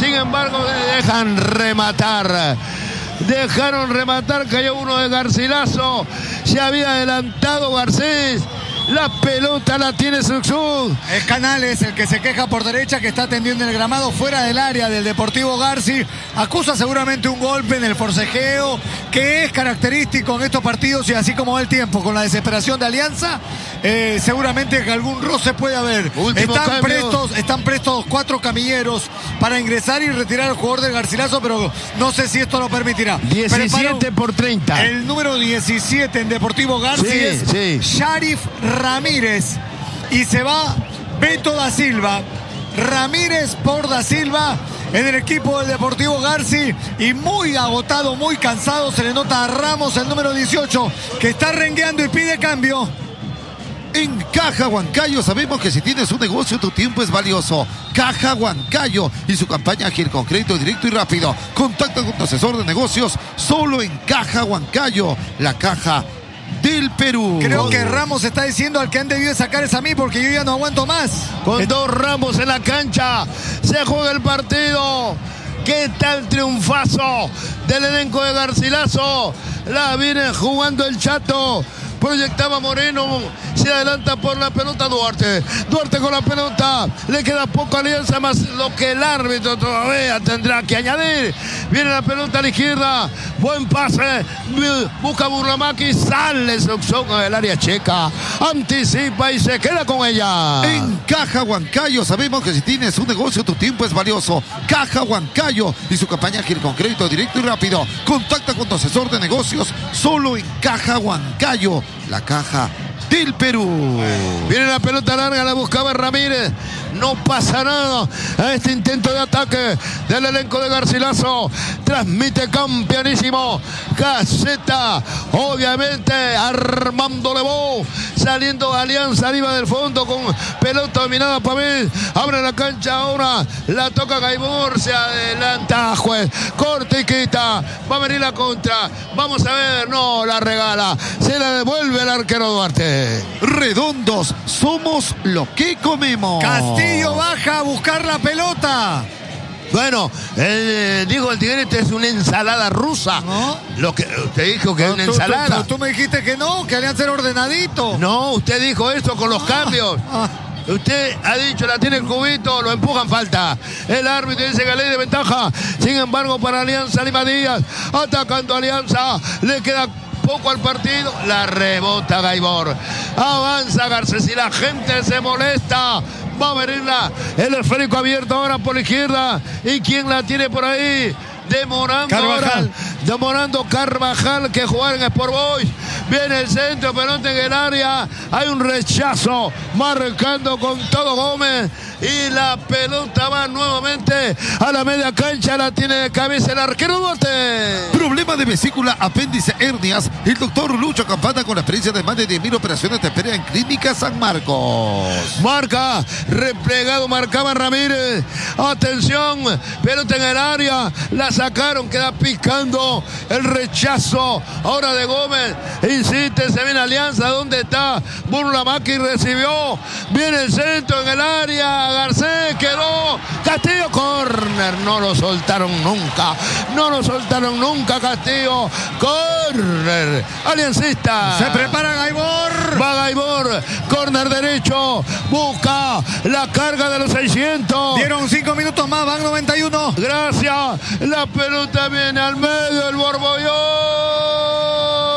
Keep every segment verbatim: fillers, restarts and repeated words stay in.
sin embargo dejan rematar. Dejaron rematar, cayó uno de Garcilaso, se había adelantado Garcés. La pelota la tiene Suxud. Es Canales el que se queja por derecha, que está atendiendo en el gramado fuera del área del Deportivo Garci. Acusa seguramente un golpe en el forcejeo, que es característico en estos partidos, y así como va el tiempo con la desesperación de Alianza, eh, seguramente que algún roce puede haber. Están prestos, están prestos cuatro camilleros para ingresar y retirar al jugador del Garcilaso, pero no sé si esto lo permitirá. diecisiete por treinta. El número diecisiete en Deportivo Garci sí, es sí. Sharif Ramírez, y se va Beto da Silva. Ramírez por da Silva en el equipo del Deportivo Garci, y muy agotado, muy cansado se le nota a Ramos, el número dieciocho, que está rengueando y pide cambio. En Caja Huancayo sabemos que si tienes un negocio, tu tiempo es valioso. Caja Huancayo y su campaña ágil con crédito directo y rápido. Contacta con tu asesor de negocios solo en Caja Huancayo, la caja del Perú. Creo que Ramos está diciendo: al que han debido sacar es a mí, porque yo ya no aguanto más. Con es... dos Ramos en la cancha, se juega el partido. ¿Qué tal triunfazo del elenco de Garcilaso? La viene jugando el Chato. Proyectaba Moreno, se adelanta por la pelota Duarte. Duarte con la pelota, le queda poco Alianza, más lo que el árbitro todavía tendrá que añadir. Viene la pelota a la izquierda, buen pase, busca Burlamaqui, sale Suxud en el área checa, anticipa y se queda con ella. En Caja Huancayo sabemos que si tienes un negocio, tu tiempo es valioso. Caja Huancayo y su campaña ágil con crédito directo y rápido. Contacta con tu asesor de negocios solo en Caja Huancayo, la caja del Perú. Viene la pelota larga, la buscaba Ramírez. No pasa nada a este intento de ataque del elenco de Garcilaso. Transmite campeonísimo Gaceta, obviamente Armando Lebó, saliendo Alianza arriba del fondo con pelota dominada por Pavel. Abre la cancha ahora, la toca Gaibor, se adelanta juez, corta y quita, va a venir la contra, vamos a ver, no la regala, se la devuelve el arquero Duarte. Redondos, somos lo que comemos. Castillo baja a buscar la pelota. Bueno, eh, dijo el Tigrete, es una ensalada rusa. ¿No? Lo que usted dijo que no, es una tú, ensalada. Tú, tú, tú me dijiste que no, que Alianza era ordenadito. No, usted dijo eso con los ah, cambios. Ah. Usted ha dicho, la tiene el cubito, lo empujan, falta. El árbitro dice que ley de ventaja. Sin embargo, para Alianza, Lima Díaz, atacando a Alianza, le queda poco al partido, la rebota Gaibor. Avanza Garcés y la gente se molesta. Va a venirla el esférico abierto ahora por la izquierda. ¿Y quién la tiene por ahí? Demorando Carvajal. ahora, demorando Carvajal, que juega en Sport Boys. Viene el centro, pelota en el área. Hay un rechazo, marcando con todo Gómez. Y la pelota va nuevamente a la media cancha. La tiene de cabeza el arquero Duarte. Problema de vesícula, apéndice, hernias. El doctor Lucho Campana, con la experiencia de más de diez mil operaciones, te espera en Clínica San Marcos. Marca, replegado, marcaba Ramírez. Atención, pelota en el área. La sacaron, queda picando el rechazo ahora de Gómez. Insiste, se viene Alianza. ¿Dónde está? Burlamaqui recibió. Viene el centro en el área. Garcés quedó. Castillo, córner. No lo soltaron nunca. No lo soltaron nunca, Castillo. Córner. Aliancista. Se prepara Gaibor. Va Gaibor. Córner derecho. Busca la carga de los seiscientos. Dieron cinco minutos más. Van noventa y uno. Gracias. La pelota viene al medio. El Borbollón.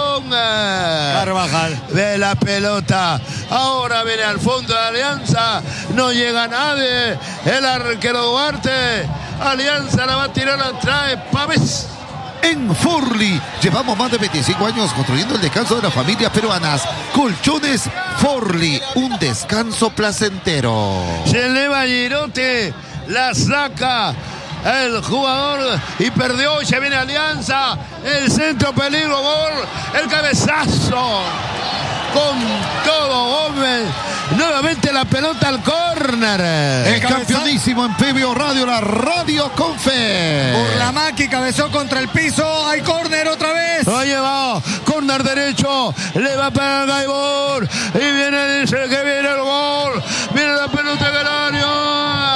Carvajal. Ve la pelota. Ahora viene al fondo de Alianza. No llega nadie. El arquero Duarte. Alianza la va a tirar atrás. Pavés. En Forli llevamos más de veinticinco años construyendo el descanso de las familias peruanas. Colchones Forli, un descanso placentero. Se eleva Girote, la saca el jugador y perdió. Y se viene Alianza. El centro, peligro, gol. El cabezazo con todo Gómez. Nuevamente la pelota al córner. El campeonísimo en P B O Radio, la radio con fe. Burlamaqui cabezó contra el piso. Hay córner otra vez. Lo ha llevado. Córner derecho. Le va a pegar Gaibor. Y viene, dice que viene el gol. Viene la pelota en el área. Falla.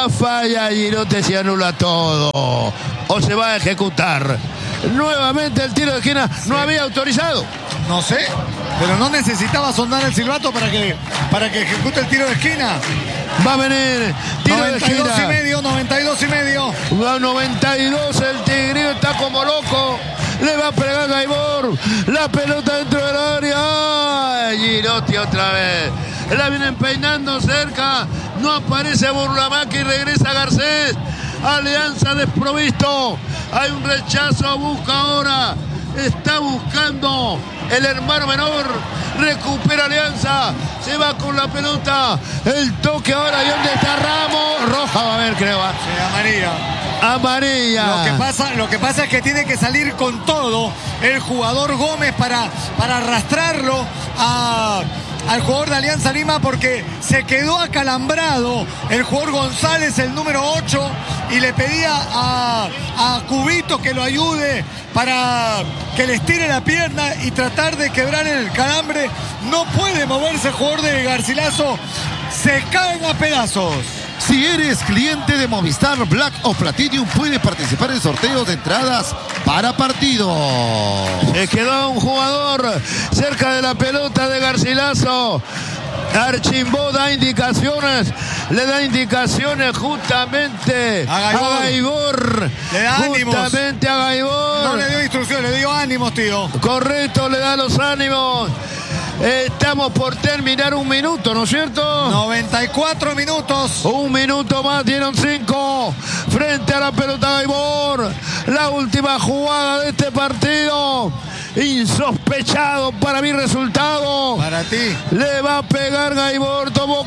Ay, ay, Girotti se anula todo. O se va a ejecutar. Nuevamente el tiro de esquina sí. No había autorizado. No sé, pero no necesitaba sonar el silbato para que, para que ejecute el tiro de esquina. Va a venir tiro noventa y dos de esquina. y medio, noventa y dos y medio. Va noventa y dos, el Tigrillo está como loco. Le va a pegar Gaibor. La pelota dentro del área. Ay, Girotti otra vez. La vienen peinando cerca. No aparece Burlamaque y regresa Garcés. Alianza desprovisto. Hay un rechazo. Busca ahora. Está buscando el hermano menor. Recupera Alianza. Se va con la pelota. El toque ahora. ¿Y dónde está Ramos? Roja va a haber, creo. Sí, amarilla. Amarilla. Lo que pasa, lo que pasa es que tiene que salir con todo el jugador Gómez para, para arrastrarlo a, al jugador de Alianza Lima, porque se quedó acalambrado el jugador González, el número ocho, y le pedía a, a Cubito que lo ayude para que le estire la pierna y tratar de quebrar el calambre. No puede moverse el jugador de Garcilaso. Se caen a pedazos. Si eres cliente de Movistar Black o Platinum, puedes participar en sorteos de entradas para partidos. Se quedó un jugador cerca de la pelota de Garcilaso. Archimbó da indicaciones, le da indicaciones justamente a Gaibor. A Gaibor. Le da ánimos. Justamente a Gaibor. No le dio instrucciones, le dio ánimos, tío. Correcto, le da los ánimos. Estamos por terminar un minuto, ¿no es cierto? noventa y cuatro minutos. Un minuto más, dieron cinco. Frente a la pelota Gaibor. La última jugada de este partido. Insospechado para mi resultado. Para ti. Le va a pegar Gaibor, tomó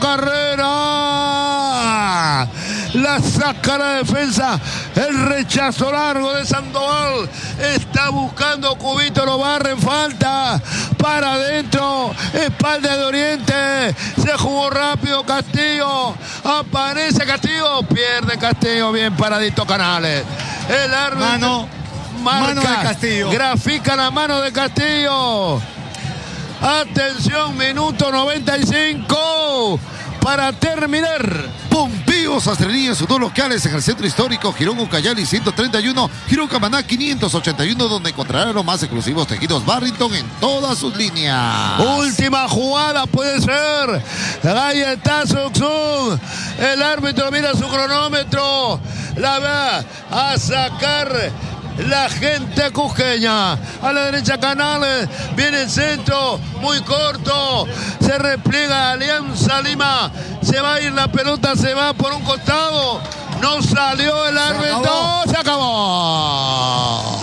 carrera. La saca la defensa. El rechazo largo de Sandoval. Está buscando Cubito, lo barre en falta. Para adentro. Espalda de Oriente. Se jugó rápido Castillo. Aparece Castillo. Pierde Castillo. Bien paradito Canales. El árbitro. Mano. Marca, mano de Castillo. Grafica la mano de Castillo. Atención, minuto noventa y cinco para terminar. Pompeo Sastrería en sus dos locales en el centro histórico, Girón Ucayali ciento treinta y uno, Girón Camaná quinientos ochenta y uno, donde encontrarán los más exclusivos tejidos Barrington en todas sus líneas. Última jugada puede ser. Ahí está Suxun. El árbitro mira su cronómetro. La va a sacar la gente cusqueña. A la derecha Canales. Viene el centro. Muy corto. Se repliega Alianza Lima. Se va a ir la pelota. Se va por un costado. No salió el árbitro. Se acabó.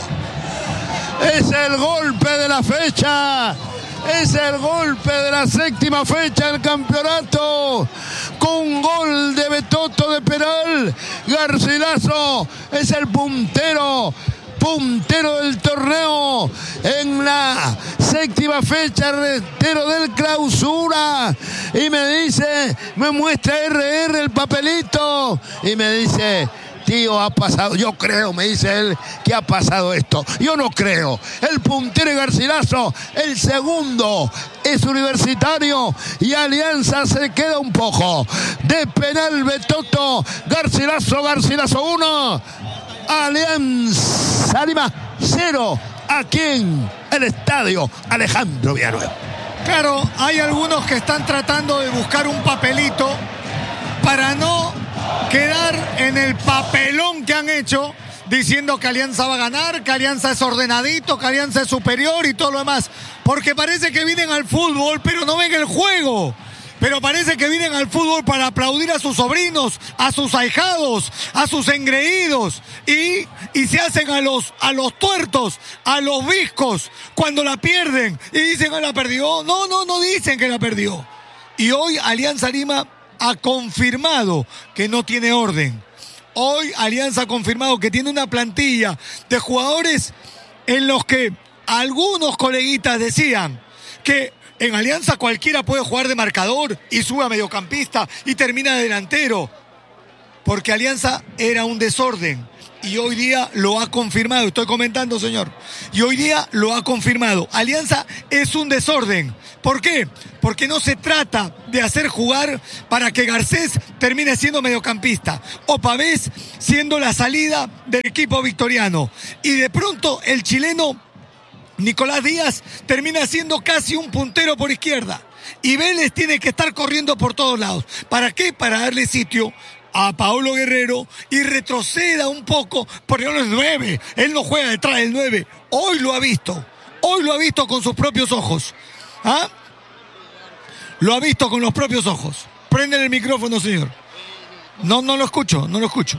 Es el golpe de la fecha. Es el golpe de la séptima fecha del campeonato. Con gol de Betoto de penal. Garcilaso es el puntero. Puntero del torneo en la séptima fecha, reitero, del clausura. Y me dice, me muestra R R el papelito. Y me dice, tío, ha pasado, yo creo, me dice él, que ha pasado esto. Yo no creo. El puntero es Garcilaso, el segundo es Universitario y Alianza se queda un poco. De penal Betoto, Garcilaso, Garcilaso uno. Alianza Lima cero, aquí en el estadio Alejandro Villanueva. Claro, hay algunos que están tratando de buscar un papelito para no quedar en el papelón que han hecho, diciendo que Alianza va a ganar, que Alianza es ordenadito, que Alianza es superior y todo lo demás. Porque parece que vienen al fútbol, pero no ven el juego. Pero parece que vienen al fútbol para aplaudir a sus sobrinos, a sus ahijados, a sus engreídos. Y, y se hacen a los, a los tuertos, a los viscos, cuando la pierden. Y dicen que la perdió. No, no, no dicen que la perdió. Y hoy Alianza Lima ha confirmado que no tiene orden. Hoy Alianza ha confirmado que tiene una plantilla de jugadores en los que algunos coleguitas decían que en Alianza cualquiera puede jugar de marcador y sube a mediocampista y termina de delantero. Porque Alianza era un desorden. y hoy día lo ha confirmado. Estoy comentando, señor. Y hoy día lo ha confirmado. Alianza es un desorden. ¿Por qué? Porque no se trata de hacer jugar para que Garcés termine siendo mediocampista o Pavés siendo la salida del equipo victoriano. Y de pronto el chileno Nicolás Díaz termina siendo casi un puntero por izquierda. Y Vélez tiene que estar corriendo por todos lados. ¿Para qué? Para darle sitio a Paolo Guerrero y retroceda un poco, porque no es nueve. Él no juega detrás del nueve. Hoy lo ha visto. Hoy lo ha visto con sus propios ojos. ¿Ah? Lo ha visto con los propios ojos. Prenden el micrófono, señor. No, no lo escucho, no lo escucho.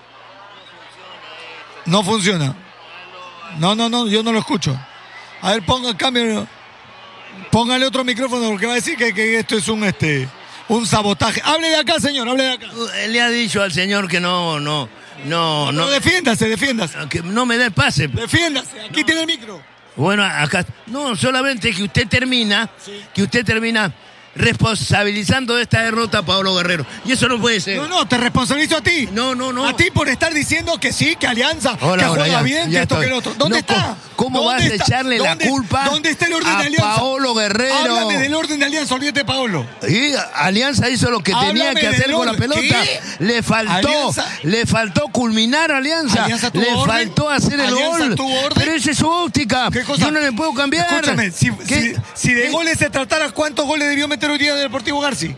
No funciona. No, no, no, yo no lo escucho. A ver, ponga, cambio. Póngale otro micrófono porque va a decir que, que esto es un este un sabotaje. Hable de acá, señor, hable de acá. Le ha dicho al señor que no, no, no, no. No, defiéndase, defiéndase. Que no me dé el pase. Defiéndase, aquí no. Tiene el micro. Bueno, acá. No, solamente que usted termina, sí. que usted termina responsabilizando de esta derrota a Paolo Guerrero. Y eso no puede ser. No, no, te responsabilizo a ti. No, no, no. A ti por estar diciendo que sí, que Alianza, hola, que hola, juega ya, bien, ya que esto, estoy. que lo otro. ¿Dónde no, está? ¿Cómo ¿Dónde vas a está? echarle ¿Dónde, la culpa ¿Dónde está el orden a de Alianza? Paolo Guerrero? Háblame del orden de Alianza, olvídate de Paolo. Y Alianza hizo lo que Háblame tenía que hacer con la pelota. ¿Qué? Le faltó, Alianza. le faltó culminar a Alianza. Alianza tuvo le orden. faltó hacer el Alianza gol. tuvo orden. Pero esa es su óptica. ¿Qué cosa? Yo no le puedo cambiar. Escúchame, si, si, si de ¿Qué? goles se tratara, ¿cuántos goles debió meter hoy día el Deportivo García?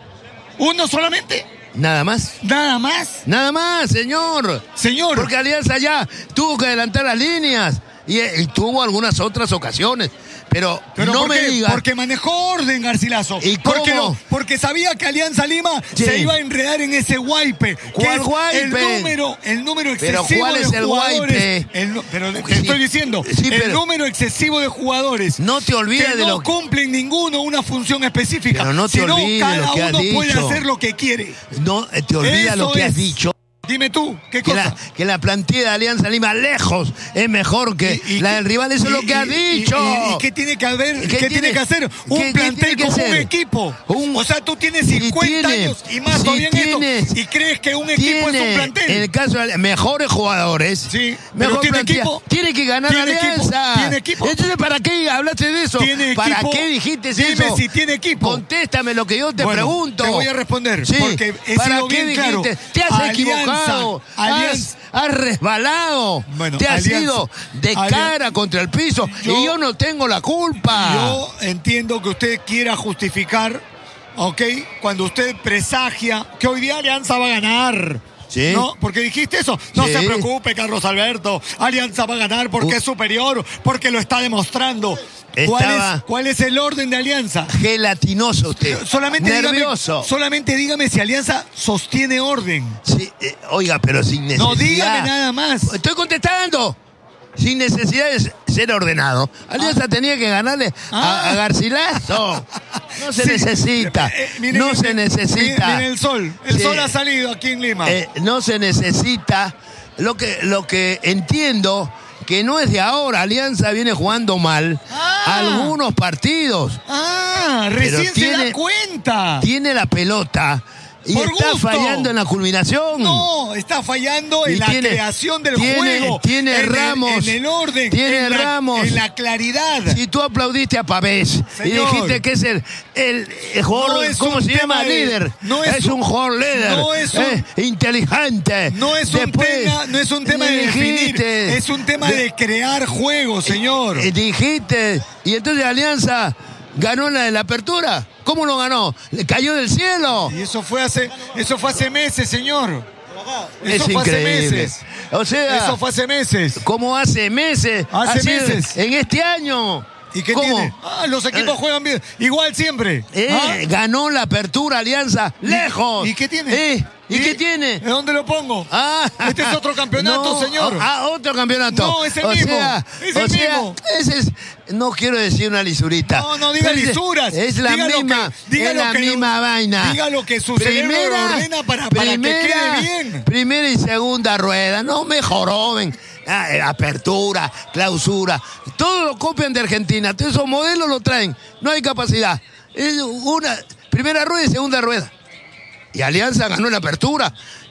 ¿Uno solamente? Nada más. ¿Nada más? Nada más, señor. Señor. Porque Alianza ya tuvo que adelantar las líneas y, y tuvo algunas otras ocasiones. Pero, Pero no ¿por me qué? diga. Porque manejó orden Garcilaso. ¿Y porque cómo? No, porque sabía que Alianza Lima Sí. se iba a enredar en ese guaype. ¿Cuál guaype? El número, el número Pero excesivo ¿cuál es de el jugadores. guaype? El, pero te Sí. estoy diciendo, Sí, el pero- número excesivo de jugadores. No te olvides que de no lo que- cumplen ninguno una función específica. Pero no te sino olvides cada lo que has uno puede dicho. hacer lo que quiere. No eh, te olvidas Eso lo que has es. dicho. Dime tú, ¿qué Que cosa? la, que la plantilla de Alianza Lima lejos es mejor que Y- y- la del rival. Eso es lo y- que has y- dicho. Y, y- ¿Y qué tiene que haber? ¿Qué ¿Qué, tiene- tiene que hacer? Un qué- qué plantel tiene que como un hacer? equipo. Un- o sea, tú tienes Si cincuenta tiene- años y más si todavía en esto. tienes- Y crees que un equipo es Tiene, un plantel. en el caso de mejores jugadores, Sí, pero mejor tiene plantilla, equipo. tiene que ganar Tiene equipo, Alianza. tiene equipo. Entonces, ¿para qué hablaste de eso? ¿Tiene ¿Para equipo? qué dijiste Dime eso? si tiene equipo. Contéstame lo que yo te Bueno, pregunto. te voy a responder, Sí, porque he ¿para sido qué bien claro. dijiste? Te has Alianza, equivocado. Alianza. Has, has resbalado. Bueno, te has Alianza, ido de Alianza. cara contra el piso. Yo- y yo no tengo la culpa. Yo entiendo que usted quiera justificar, ¿ok? Cuando usted presagia que hoy día Alianza va a ganar. Sí. ¿No? Porque dijiste eso. No Sí. se preocupe, Carlos Alberto. Alianza va a ganar porque Uh. es superior, porque lo está demostrando. ¿Cuál Estaba- es, ¿Cuál es el orden de Alianza? Gelatinoso usted. Solamente Nervioso. dígame, solamente dígame si Alianza sostiene orden. Sí, eh, oiga, pero sin necesidad. No dígame nada más. Estoy contestando. Sin necesidad de ser ordenado. Alianza tenía que ganarle Ah. a, a Garcilaso. No se Sí. necesita. Eh, eh, miren no este- se necesita. Miren el sol. El Sí. sol ha salido aquí en Lima. Eh, no se necesita. Lo que, lo que entiendo que no es de ahora. Alianza viene jugando mal Ah. algunos partidos. ah, recién pero se tiene- da cuenta. Tiene la pelota y Por está gusto. fallando en la culminación. No, está fallando Y en la tiene- creación del tiene- juego. tiene en el- Ramos. en el orden. Tiene en la, Ramos. En la claridad. Si tú aplaudiste a Pavés y Señor. dijiste que es el, el, el jugador, No es ¿cómo un se llama? tema de- Líder. no es es un- un jugador líder. no es un- eh, inteligente. No es, un Después, tema, no es un tema de definir, dijiste, es un tema de crear juego, señor. eh, dijiste, y entonces Alianza ganó la de la apertura. ¿Cómo lo ganó? Le cayó del cielo. Y eso fue hace, eso fue hace meses, señor. Eso Es fue hace increíble. meses. O sea, Eso fue hace meses. como hace meses. Hace así meses. En este año. ¿Y qué ¿Cómo? tiene? Ah, los equipos Eh, juegan bien. Igual siempre. Eh, ¿Ah? Ganó la apertura Alianza lejos. ¿Y qué tiene? Eh, ¿Y qué tiene? ¿De dónde lo pongo? Ah, Este es otro campeonato, no, señor. Ah, otro campeonato. No, es el o mismo, Sea, es o el sea, mismo. ese es, no quiero decir una lisurita. No, no diga pero es- lisuras. Es la Diga lo misma, que- diga es lo la que- misma vaina. diga lo que su cerebro lo ordena para- para que quede bien. Primera y segunda rueda. No me joroben. Ah, eh, apertura, clausura. Todo lo copian de Argentina. Todos esos modelos lo traen. No hay capacidad. Es una primera rueda y segunda rueda. Y Alianza ganó la apertura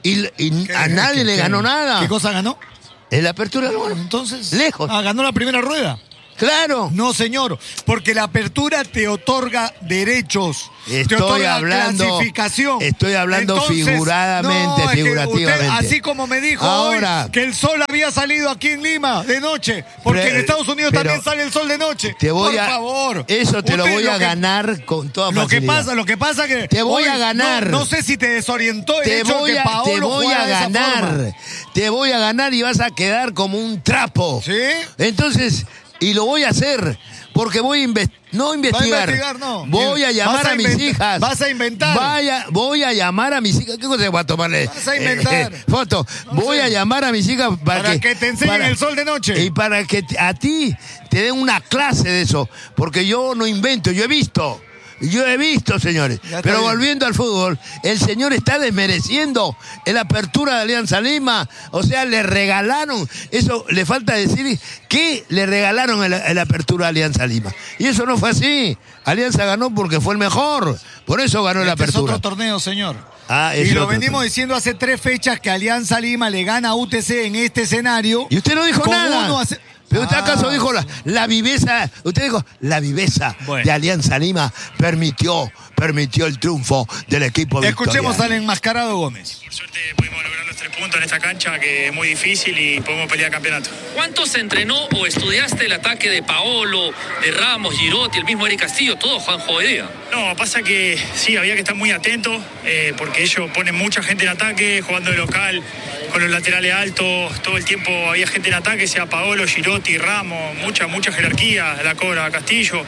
y, y a nadie le ganó nada. ¿Qué cosa ganó? En la apertura, bueno, entonces. lejos. Ah, ganó la primera rueda. Claro. No, señor, porque la apertura te otorga derechos. Estoy te otorga hablando, clasificación. Estoy hablando Entonces, figuradamente, no, es que figurativamente. usted, así como me dijo Ahora, hoy que el sol había salido aquí en Lima de noche, porque pero, en Estados Unidos también sale el sol de noche. Te voy Por a, favor. Eso te Usted lo voy lo a que, ganar con toda lo facilidad. que pasa, lo que pasa que te voy hoy, a ganar. No, no sé si te desorientó el te hecho voy que a, Paolo te voy a jugara de esa forma. ganar. Te voy a ganar y vas a quedar como un trapo. ¿Sí? Entonces, y lo voy a hacer. Porque voy a investigar, no investigar, Va a investigar, no. voy a llamar a a, mis inventar, hijas. Vas a inventar. Vaya, voy a llamar a mis hijas. ¿Qué cosa voy a tomarle? Vas a inventar. Eh, eh, foto. No voy sé. a llamar a mis hijas para, Para que, que te enseñen para- el sol de noche. Y para que te- a ti te den una clase de eso. Porque yo no invento, yo he visto. Yo he visto, señores. Ya está Pero bien. volviendo al fútbol, el señor está desmereciendo la apertura de Alianza Lima. O sea, le regalaron, eso le falta decir que le regalaron el- la apertura de Alianza Lima. Y eso no fue así. Alianza ganó porque fue el mejor. Por eso ganó la Este es apertura. otro torneo, señor. Ah, y ese lo otro venimos torneo. diciendo hace tres fechas que Alianza Lima le gana a U T C en este escenario. Y usted no dijo con nada. uno a ce- Pero usted Ah, acaso dijo la, la viveza, usted dijo la viveza Bueno. de Alianza Lima permitió, permitió el triunfo del equipo Escuchemos victoriano. al enmascarado Gómez. Por suerte pudimos lograr los tres puntos en esta cancha que es muy difícil y podemos pelear campeonato. ¿Cuánto se entrenó o estudiaste el ataque de Paolo, de Ramos, Girotti, el mismo Eric Castillo, todo Juanjo hoy día? No, pasa que sí, había que estar muy atentos eh, porque ellos ponen mucha gente en ataque, jugando de local, con los laterales altos, todo el tiempo había gente en ataque, sea Paolo, Girotti, Ramos, mucha, mucha jerarquía, la cobra Castillo.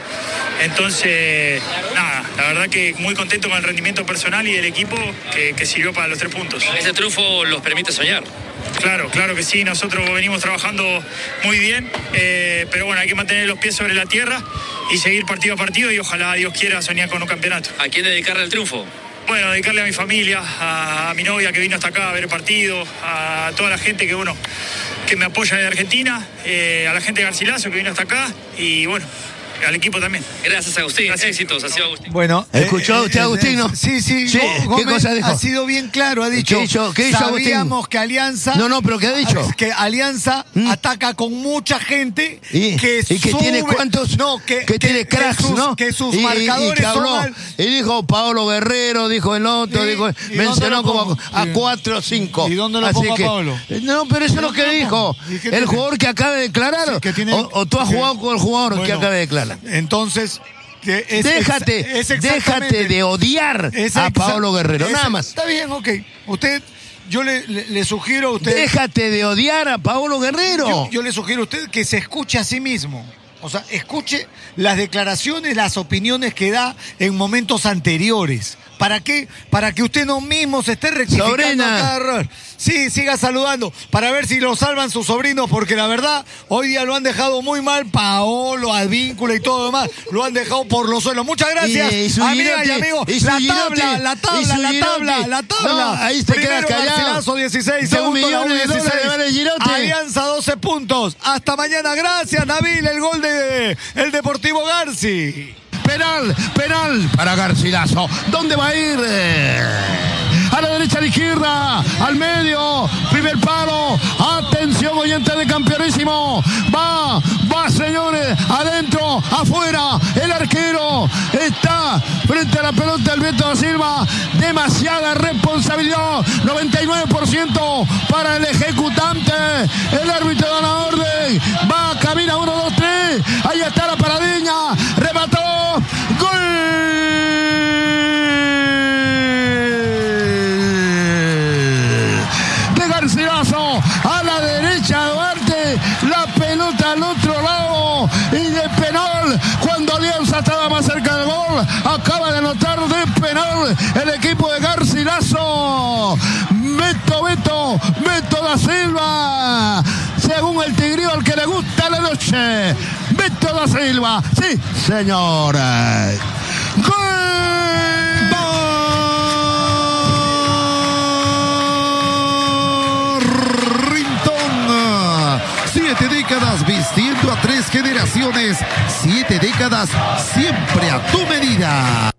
Entonces, nada, la verdad que muy contento con el rendimiento personal y del equipo que, que sirvió para los tres puntos. Ese triunfo los permite soñar. Claro, claro que sí, nosotros venimos trabajando muy bien, eh, pero bueno, hay que mantener los pies sobre la tierra y seguir partido a partido y ojalá Dios quiera soñar con un campeonato. ¿A quién dedicarle el triunfo? Bueno, dedicarle a mi familia, a, a mi novia que vino hasta acá a ver el partido, a toda la gente que bueno, que me apoya de Argentina, eh, a la gente de Garcilaso que vino hasta acá y bueno, al equipo también. Gracias, Agustín. Gracias. Éxitos, así Agustín. Bueno, ¿Escuchó usted, Agustín, no? Sí, sí. Sí, Go- ¿qué Gómez cosa dijo? Ha sido bien claro, ha dicho. ¿Qué hizo- qué hizo Agustín? Sabíamos que Alianza. No, no, pero ¿qué ha dicho? Que Alianza ¿Mm? ataca con mucha gente. Y que y que sube- tiene cuántos, No, que, que tiene cracks, que sus, ¿no? Que sus y, y- y marcadores que habló, son. al- y dijo Paolo Guerrero, dijo el otro, ¿Y- dijo, y dónde mencionó lo como pongo? a Sí. cuatro o cinco. ¿Y dónde lo Así pongo a que- Paolo? No, pero eso es lo ¿Dónde que lo dijo. pongo? ¿Y qué El tiene? jugador que acaba de declarar. Sí, que tiene- o, o tú has que- jugado con el jugador que Bueno, acaba de declarar. Entonces. que es- déjate, es exactamente- déjate de odiar es a exa- Paolo Guerrero, es- nada más. Está bien, ok. Usted, yo le, le- le sugiero a usted. Déjate de odiar a Paolo Guerrero. Yo, yo le sugiero a usted que se escuche a sí mismo. O sea, escuche las declaraciones, las opiniones que da en momentos anteriores. ¿Para qué? Para que usted no mismo se esté rectificando Sobrina. a cada error. Sí, siga saludando para ver si lo salvan sus sobrinos, porque la verdad, hoy día lo han dejado muy mal. Paolo, Advíncula y todo lo demás, lo han dejado por los suelos. Muchas gracias, Y- y su amigas y Girotti, amigos. y su La Girotti, tabla, la y tabla, su la Girotti. tabla, la tabla. No, ahí te Primero quedas callado. Garcilaso dieciséis, Dos segundo la U millones de dólares dieciséis. vale Girotti. Alianza doce puntos. Hasta mañana. Gracias, Nabil. El gol de el Deportivo Garci. Penal, penal para Garcilaso. ¿Dónde va a ir? Eh, A la derecha, a la izquierda, al medio, primer palo. Atención, oyente de Campeonísimo. Va, va, señores, adentro, afuera. El arquero está frente a la pelota del Beto da Silva. Demasiada responsabilidad. noventa y nueve por ciento para el ejecutante. El árbitro da la orden. Va, camina, uno, dos, tres. Ahí está la paradeña. Remató. ¡Gol! De Garcilaso a la derecha de Duarte, la pelota al otro lado y de penal cuando Alianza estaba más cerca del gol, acaba de anotar de penal el equipo de Garcilaso. Beto, Beto, Beto da Silva, según el tigrillo al que le gusta la noche, Beto da Silva, sí señor. Rintón. Siete décadas vistiendo a tres generaciones. Siete décadas siempre a tu medida.